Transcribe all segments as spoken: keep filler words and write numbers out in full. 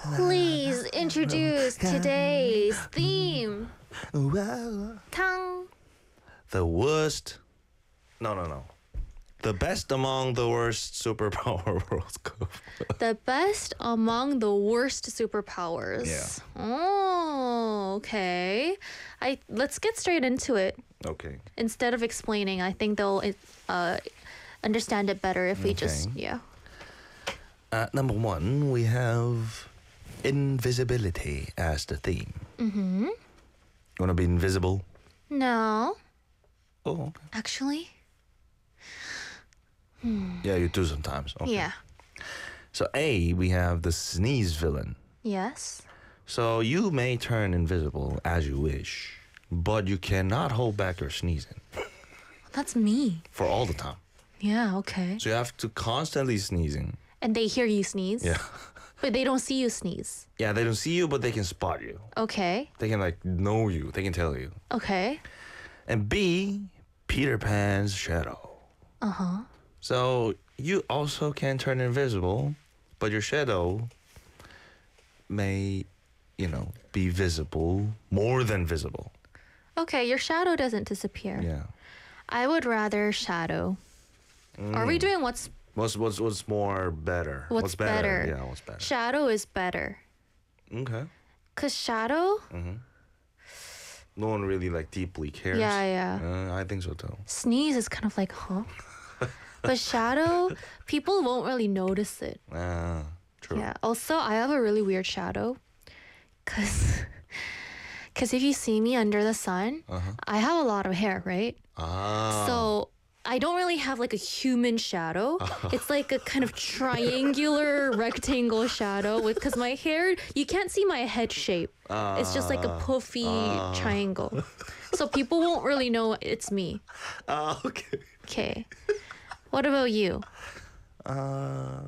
Please introduce today's theme. Well, Tang. the worst. No, no, no. The best among the worst superpower World Cup. The best among the worst superpowers. Yeah. Oh, okay. I let's get straight into it. Okay. Instead of explaining, I think they'll uh, understand it better if we just Okay. yeah. Uh, number one, we have invisibility as the theme. Mm-hmm. You want to be invisible? No, Oh, okay. actually, Yeah, you do sometimes. Okay. yeah. So A, we have the sneeze villain. Yes. So you may turn invisible as you wish, but you cannot hold back your sneezing That's me. for all the time. Yeah. Okay. So you have to constantly sneezing. And they hear you sneeze. Yeah. But they don't see you sneeze. Yeah, they don't see you, but they can spot you. Okay. They can like know you. They can tell you. Okay. And B, Peter Pan's shadow. Uh huh. So you also can turn invisible, but your shadow may, you know, be visible, more than visible. Okay. Your shadow doesn't disappear. Yeah. I would rather shadow. Are we Mm. doing what's What's what's what's more better? What's better? Yeah, what's better? shadow is better? Okay. Cause shadow. No one really like deeply cares. Yeah, yeah. Uh, I think so too. Sneeze is kind of like huh. But shadow, people won't really notice it. Ah, true. Yeah. Also, I have a really weird shadow. Cause, cause if you see me under the sun, Uh-huh. I have a lot of hair, right? Ah. So I don't really have like a human shadow. It's like a kind of triangular rectangle shadow with because my hair you can't see my head shape. It's just like a puffy triangle. So people won't really know it's me. Ah, okay. Okay. What about you? Uh,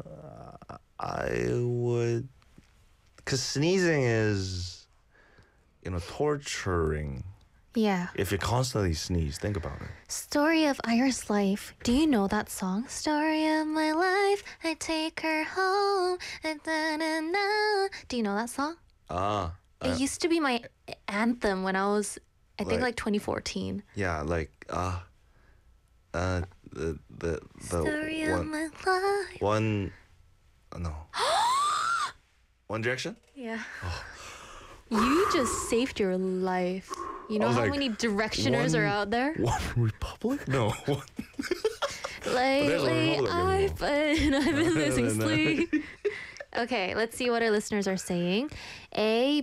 I would, cause sneezing is, you know, torturing. Yeah. If you constantly sneeze, think about it. Story of Iris life. Do you know that song? Story of my life. I take her home. And da-na-na. Do you know that song? Ah. It used to be my anthem when I was, I think, Like- like twenty fourteen. Yeah, like uh, uh, the the the Story of one my life. one, uh, no. One Direction. Yeah. You just saved your life. You know was how like, many directioners are One- out there? One Republic? No. Lately, Republic I've been, I've been losing No, no, no. sleep. Okay, let's see what our listeners are saying. A,